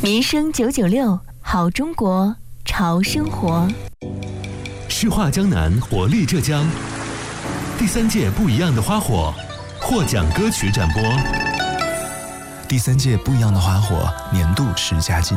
民生996，好中国，潮生活。 诗画江南，活力浙江。第3届不一样的花火获奖歌曲展播。 第3届不一样的花火年度10佳金。